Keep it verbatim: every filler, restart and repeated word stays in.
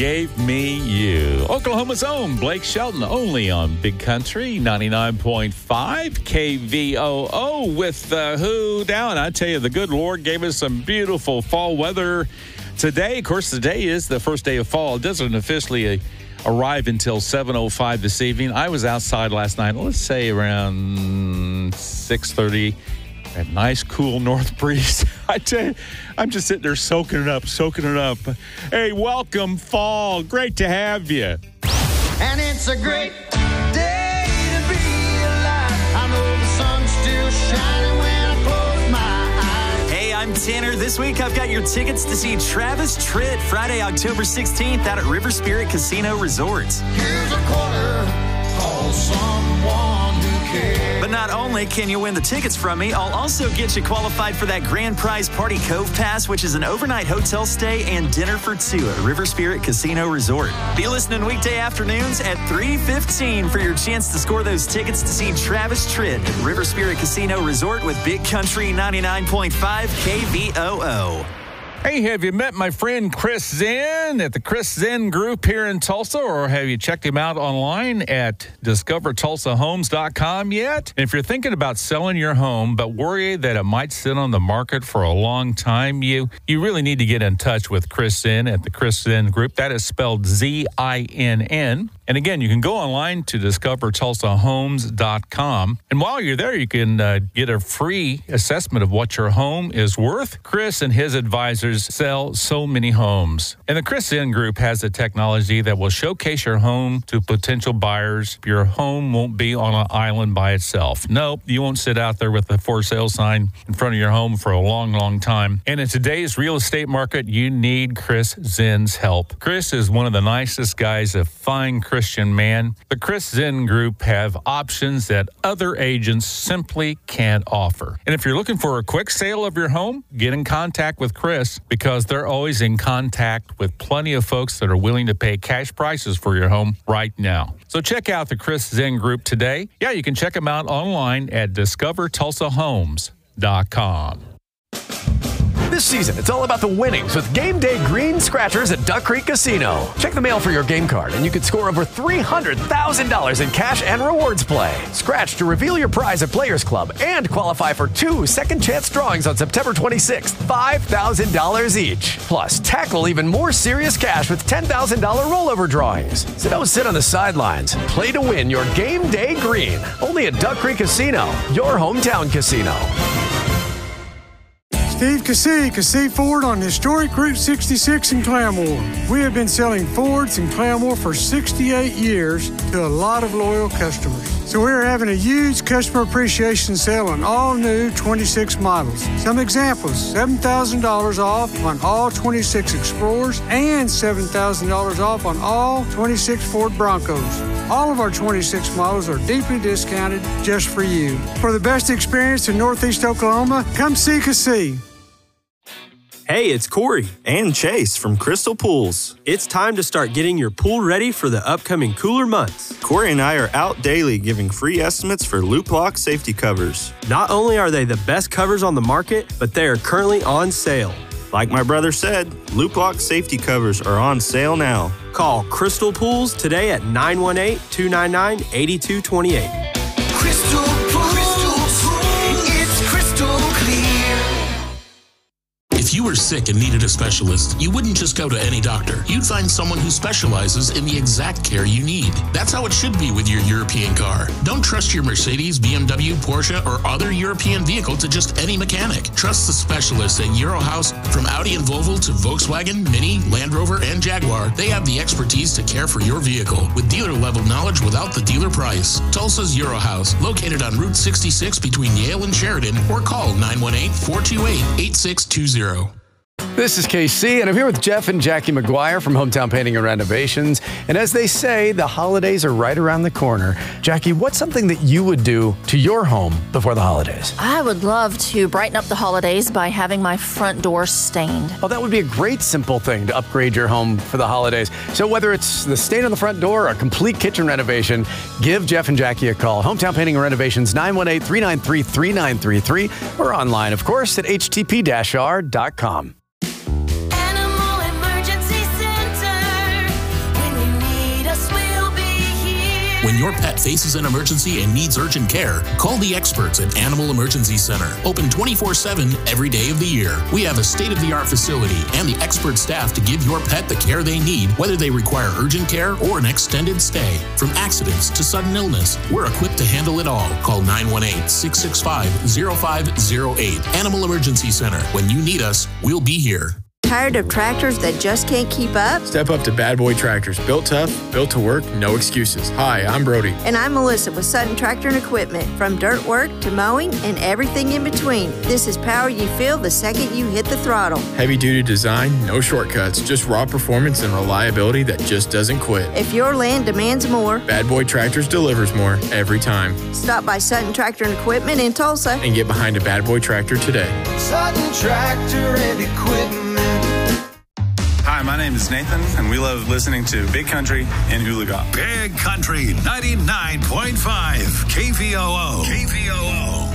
Gave me you. Oklahoma's own Blake Shelton, only on Big Country ninety-nine point five K V O O with uh, who down. I tell you, the good Lord gave us some beautiful fall weather today. Of course, today is the first day of fall. It doesn't officially uh, arrive until seven oh five this evening. I was outside last night, let's say around six thirty. A nice, cool north breeze. I tell you, I'm just sitting there soaking it up, soaking it up. Hey, welcome, fall. Great to have you. And it's a great day to be alive. I know the sun's still shining when I close my eyes. Hey, I'm Tanner. This week I've got your tickets to see Travis Tritt Friday, October sixteenth out at River Spirit Casino Resort. Here's a quarter, call someone who cares. But not only can you win the tickets from me, I'll also get you qualified for that grand prize Party Cove Pass, which is an overnight hotel stay and dinner for two at River Spirit Casino Resort. Be listening weekday afternoons at three fifteen for your chance to score those tickets to see Travis Tritt at River Spirit Casino Resort with Big Country ninety-nine point five K V O O. Hey, have you met my friend Chris Zen at the Chris Zen Group here in Tulsa, or have you checked him out online at discover tulsa homes dot com yet? And if you're thinking about selling your home but worry that it might sit on the market for a long time, you you really need to get in touch with Chris Zen at the Chris Zen Group. That is spelled Z I N N. And again, you can go online to discover tulsa homes dot com. And while you're there, you can uh, get a free assessment of what your home is worth. Chris and his advisors sell so many homes. And the Chris Zen Group has the technology that will showcase your home to potential buyers. Your home won't be on an island by itself. Nope, you won't sit out there with a for sale sign in front of your home for a long, long time. And in today's real estate market, you need Chris Zen's help. Chris is one of the nicest guys, a fine Christian man. The Chris Zen Group have options that other agents simply can't offer. And if you're looking for a quick sale of your home, get in contact with Chris, because they're always in contact with plenty of folks that are willing to pay cash prices for your home right now. So check out the Chris Zen Group today. Yeah, you can check them out online at discover tulsa homes dot com. This season, it's all about the winnings with Game Day Green Scratchers at Duck Creek Casino. Check the mail for your game card, and you could score over three hundred thousand dollars in cash and rewards play. Scratch to reveal your prize at Players Club and qualify for two second chance drawings on September twenty-sixth, five thousand dollars each. Plus, tackle even more serious cash with ten thousand dollars rollover drawings. So don't sit on the sidelines. Play to win your Game Day Green. Only at Duck Creek Casino, your hometown casino. Steve Cassey, Cassey Ford on historic Route sixty-six in Claremore. We have been selling Fords in Claremore for sixty-eight years to a lot of loyal customers. So we're having a huge customer appreciation sale on all new twenty-six models. Some examples, seven thousand dollars off on all twenty-six Explorers and seven thousand dollars off on all twenty-six Ford Broncos. All of our twenty-six models are deeply discounted just for you. For the best experience in Northeast Oklahoma, come see Cassey. Hey, it's Corey and Chase from Crystal Pools. It's time to start getting your pool ready for the upcoming cooler months. Corey and I are out daily giving free estimates for Loop Lock safety covers. Not only are they the best covers on the market, but they are currently on sale. Like my brother said, Loop Lock safety covers are on sale now. Call Crystal Pools today at nine one eight, two nine nine, eight two two eight. Crystal Pools, Crystal Pools, it's crystal clear. If you were sick and needed a specialist, you wouldn't just go to any doctor. You'd find someone who specializes in the exact care you need. That's how it should be with your European car. Don't trust your Mercedes, B M W, Porsche, or other European vehicle to just any mechanic. Trust the specialists at Eurohouse. From Audi and Volvo to Volkswagen, Mini, Land Rover, and Jaguar, they have the expertise to care for your vehicle with dealer-level knowledge without the dealer price. Tulsa's Eurohouse, located on Route sixty-six between Yale and Sheridan, or call nine one eight, four two eight, eight six two zero. This is K C, and I'm here with Jeff and Jackie McGuire from Hometown Painting and Renovations. And as they say, the holidays are right around the corner. Jackie, what's something that you would do to your home before the holidays? I would love to brighten up the holidays by having my front door stained. Oh, that would be a great simple thing to upgrade your home for the holidays. So whether it's the stain on the front door or a complete kitchen renovation, give Jeff and Jackie a call. Hometown Painting and Renovations, nine one eight, three nine three, three nine three three, or online, of course, at h t p dash r dot com. Animal Emergency Center. When your pet faces an emergency and needs urgent care, call the experts at Animal Emergency Center. Open twenty-four seven every day of the year. We have a state-of-the-art facility and the expert staff to give your pet the care they need, whether they require urgent care or an extended stay. From accidents to sudden illness, we're equipped to handle it all. Call nine one eight, six six five, zero five zero eight. Animal Emergency Center. When you need us, we'll be here. Tired of tractors that just can't keep up? Step up to Bad Boy Tractors. Built tough, built to work, no excuses. Hi, I'm Brody. And I'm Melissa with Sutton Tractor and Equipment. From dirt work to mowing and everything in between. This is power you feel the second you hit the throttle. Heavy duty design, no shortcuts, just raw performance and reliability that just doesn't quit. If your land demands more, Bad Boy Tractors delivers more every time. Stop by Sutton Tractor and Equipment in Tulsa and get behind a Bad Boy Tractor today. Sutton Tractor and Equipment. Hi, my name is Nathan, and we love listening to Big Country in Oologah. Big Country ninety-nine point five K V O O. K V O O.